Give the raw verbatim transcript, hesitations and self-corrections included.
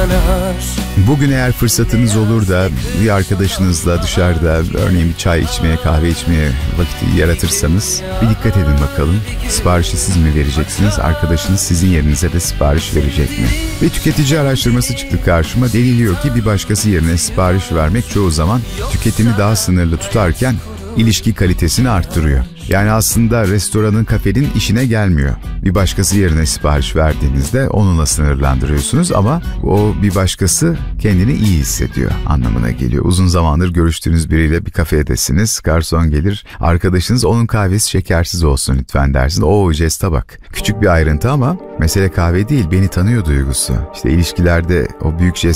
yanar. Bugün eğer fırsatınız olur da bir arkadaşınızla dışarıda örneğin bir çay içmeye, kahve içmeye vakit yaratırsanız bir dikkat edin bakalım. Siparişi siz mi vereceksiniz, arkadaşınız sizin yerinize de sipariş verecek mi? Bir tüketici araştırması çıktı karşıma. Deniliyor ki bir başkası yerine sipariş vermek çoğu zaman tüketimi daha sınırlı tutarken ilişki kalitesini arttırıyor. Yani aslında restoranın, kafenin işine gelmiyor. Bir başkası yerine sipariş verdiğinizde onunla sınırlandırıyorsunuz ama o bir başkası kendini iyi hissediyor anlamına geliyor. Uzun zamandır görüştüğünüz biriyle bir kafedesiniz, garson gelir, arkadaşınız onun kahvesi şekersiz olsun lütfen dersin. O jeste bak. Küçük bir ayrıntı ama mesele kahve değil, beni tanıyor duygusu. İşte ilişkilerde o büyük jest